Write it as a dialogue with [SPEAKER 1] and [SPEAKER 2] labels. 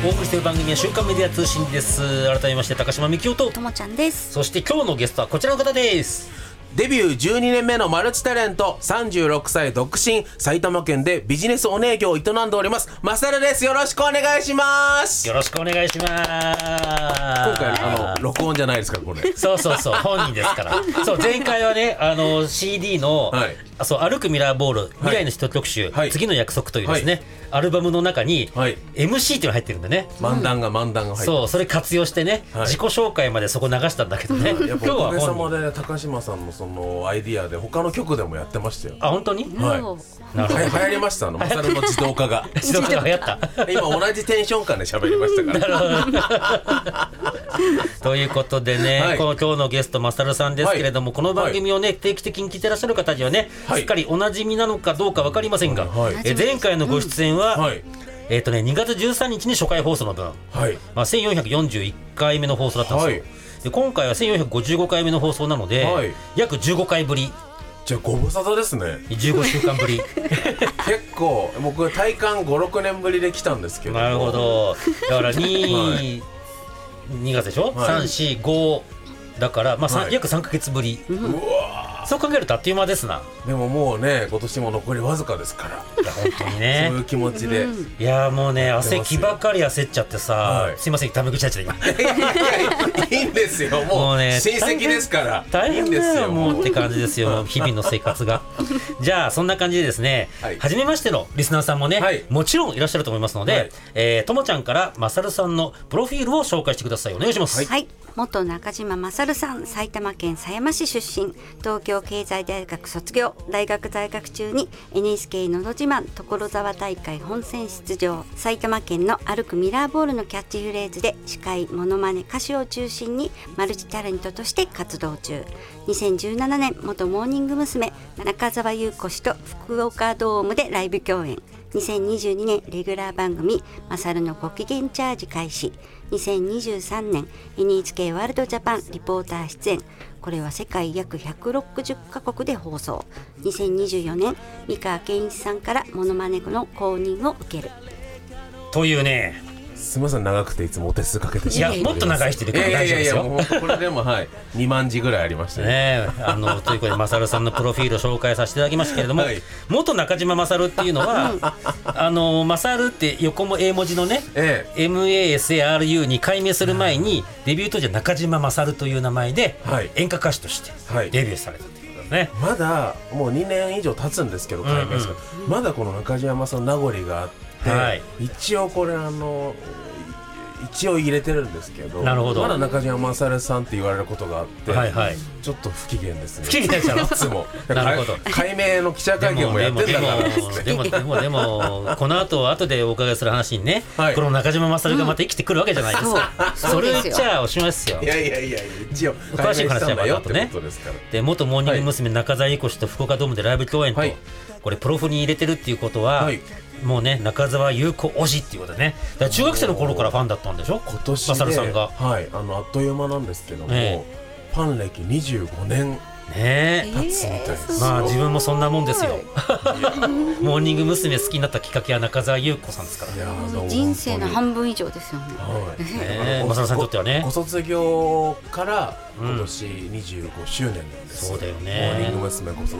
[SPEAKER 1] お送りしている番組は週刊メディア通信です。改めまして高島幹夫と
[SPEAKER 2] ともちゃんです。
[SPEAKER 1] そして今日のゲストはこちらの方です。
[SPEAKER 3] デビュー12年目のマルチタレント、36歳独身、埼玉県でビジネスお姉業を営んでおりますマサルです。よろしくお願いします。
[SPEAKER 1] よろしくお願いします。
[SPEAKER 3] 今回録音じゃないですかこれ。
[SPEAKER 1] そう本人ですから。そう前回はねCD の、
[SPEAKER 3] はい、
[SPEAKER 1] そう歩くミラーボール、未来の人特集、
[SPEAKER 3] はい、
[SPEAKER 1] 次の約束というですね、はい、アルバムの中に、はい、MC っていうのが入ってるんでね、
[SPEAKER 3] 漫談が入ってる。
[SPEAKER 1] そうそれ活用してね、はい、自己紹介までそこ流したんだけどね、
[SPEAKER 3] やっぱおかげさまで高島さんのそのアイディアで他の曲でもやってましたよ。
[SPEAKER 1] あ、本当に？
[SPEAKER 3] はい、流行りました。マサルの自動化が
[SPEAKER 1] 自動化が流行った
[SPEAKER 3] 今同じテンション感で喋りましたから。
[SPEAKER 1] ということでね、はい、今日のゲストマサルさんですけれども、はい、この番組をね、定期的に聞いてらっしゃる方にはね、はい、すっかりおなじみなのかどうか分かりませんが、はい、前回のご出演は、はい、2月13日に初回放送の分、はい、1441回目の放送だったんですよ、はい、で今回は1455回目の放送なので、はい、約15回ぶり。
[SPEAKER 3] じゃあご無沙汰ですね。
[SPEAKER 1] 15週間ぶり。
[SPEAKER 3] 結構僕体感 5,6 年ぶりで来たんですけど。
[SPEAKER 1] なるほど。だから2月でしょ、はい、3、4、5だから、はい、約3ヶ月ぶり。うわ、そう考えるとあっという間ですな。
[SPEAKER 3] でももうね、今年も残りわずかですから。
[SPEAKER 1] いや本当にね、
[SPEAKER 3] そういう気持ちで、
[SPEAKER 1] いやもうね、気ばかり焦っちゃってさ、はい、すいません、タメ口ちゃって今。
[SPEAKER 3] いいんですよ、もうね、親戚ですから
[SPEAKER 1] 大変だよもうって感じですよ、日々の生活が。じゃあそんな感じでですね、はい、初めましてのリスナーさんもね、はい、もちろんいらっしゃると思いますので、はい、ともちゃんからマサルさんのプロフィールを紹介してください。お願いします。
[SPEAKER 2] はい、元中島勝さん、埼玉県狭山市出身、東京経済大学卒業、大学在学中に NHK のど自慢所沢大会本戦出場、埼玉県の歩くミラーボールのキャッチフレーズで司会、モノマネ、歌手を中心にマルチタレントとして活動中。2017年元モーニング娘。中澤裕子氏と福岡ドームでライブ共演。2022年レギュラー番組マサルのご機嫌チャージ開始。2023年 NHK ワールドジャパンリポーター出演。これは世界約160カ国で放送。2024年三川健一さんからモノマネの公認を受ける
[SPEAKER 1] というね。
[SPEAKER 3] すみません、長くていつもお手数かけてしまう。
[SPEAKER 1] いやもっと長い人いるから大丈夫ですよ。
[SPEAKER 3] もうこれでもはい2万字ぐらいありました
[SPEAKER 1] ね。ということでマサルさんのプロフィールを紹介させていただきましたけれども、はい、元中島マサルっていうのはマサルって横も英文字のね、MASARU に改名する前にデビュー当時は中島マサルという名前で演歌歌手としてデビューされたということですね。
[SPEAKER 3] まだもう2年以上経つんですけど、改名する、まだこの中島マサルの名残があって、はい、一応これ一応入れてるんですけど、
[SPEAKER 1] なるほど、
[SPEAKER 3] まだ中島マサルさんって言われることがあって、はいはい、ちょっと不機嫌ですね。
[SPEAKER 1] 不機嫌でしたのい
[SPEAKER 3] つも。
[SPEAKER 1] なるほど。
[SPEAKER 3] 改名の記者会見もやってんだから。
[SPEAKER 1] でもこの後でお伺いする話にね、はい、この中島マサルがまた生きてくるわけじゃないですか。それ言っちゃおしまいですよ。
[SPEAKER 3] いや一応
[SPEAKER 1] 詳しい話はまた後ね。で元モーニング娘。中澤裕子氏と福岡ドームでライブ共演と、はい、これプロフに入れてるっていうことは、はい、もうね、中澤裕子推しっていうことでね、だから中学生の頃からファンだったんでしょ、
[SPEAKER 3] 今年で。マ
[SPEAKER 1] サルさんが、
[SPEAKER 3] はい、あっという間なんですけども、ファン歴25年経つみたいです。
[SPEAKER 1] まあ自分もそんなもんですよ。モーニング娘。好きになったきっかけは中澤裕子さんですから。
[SPEAKER 2] いや人生の半分以上ですよね。
[SPEAKER 1] マサルさんにとってはね、
[SPEAKER 3] ご卒業から今年25周年なんです。
[SPEAKER 1] そうだよね。
[SPEAKER 3] モーニング娘。ご卒